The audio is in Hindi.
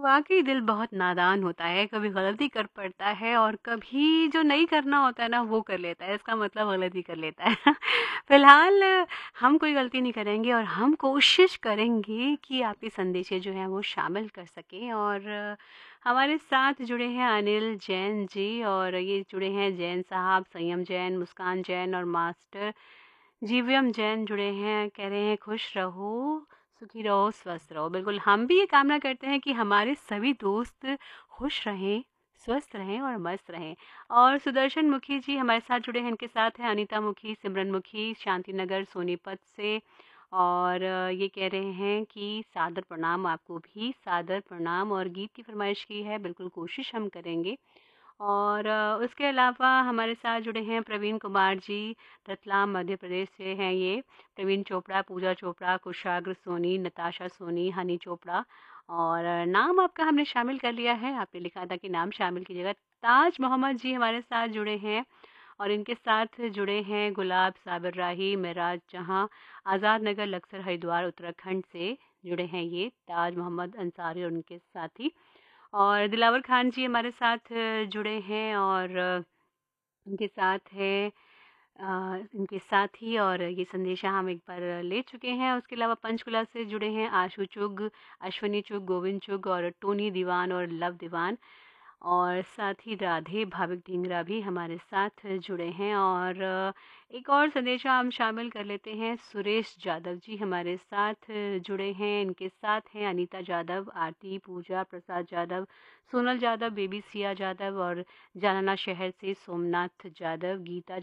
वाक़ई दिल बहुत नादान होता है, कभी गलती कर पड़ता है और कभी जो नहीं करना होता है ना वो कर लेता है, इसका मतलब गलती कर लेता है। फ़िलहाल हम कोई गलती नहीं करेंगे और हम कोशिश करेंगे कि आपके संदेशे जो हैं वो शामिल कर सकें और हमारे साथ जुड़े हैं अनिल जैन जी और ये जुड़े हैं जैन साहब, संयम जैन, मुस्कान जैन और मास्टर जीवयम जैन जुड़े हैं, कह रहे हैं खुश रहो, सुखी रहो, स्वस्थ रहो। बिल्कुल, हम भी ये कामना करते हैं कि हमारे सभी दोस्त खुश रहें, स्वस्थ रहें और मस्त रहें। और सुदर्शन मुखी जी हमारे साथ जुड़े हैं, इनके साथ हैं अनीता मुखी, सिमरन मुखी, शांति नगर सोनीपत से और ये कह रहे हैं कि सादर प्रणाम आपको भी, सादर प्रणाम और गीत की फ़रमाइश की है, बिल्कुल कोशिश हम करेंगे। और उसके अलावा हमारे साथ जुड़े हैं प्रवीण कुमार जी, रतलाम मध्य प्रदेश से हैं ये। प्रवीण चोपड़ा, पूजा चोपड़ा, कुशाग्र सोनी, नताशा सोनी, हनी चोपड़ा और नाम आपका हमने शामिल कर लिया है। आपने लिखा था कि नाम शामिल कीजिएगा। ताज मोहम्मद जी हमारे साथ जुड़े हैं और इनके साथ जुड़े हैं गुलाब साबिर राही, मेराज जहाँ, आज़ाद नगर लक्सर हरिद्वार उत्तराखंड से जुड़े हैं ये ताज मोहम्मद अंसारी और उनके साथी। और दिलावर खान जी हमारे साथ जुड़े हैं और उनके साथ है इनके साथी और ये संदेशा हम एक बार ले चुके हैं। उसके अलावा पंचकुला से जुड़े हैं आशु चुग, अश्विनी चुग, गोविंद चुग और टोनी दीवान और लव दीवान और साथ ही राधे भाविक ढींगरा भी हमारे साथ जुड़े हैं और एक और संदेशा हम शामिल कर लेते हैं। सुरेश जादव जी हमारे साथ जुड़े हैं, इनके साथ हैं अनीता जादव, आरती, पूजा प्रसाद जादव, सोनल जादव, बेबी सिया जादव और जालना शहर से सोमनाथ जादव, गीता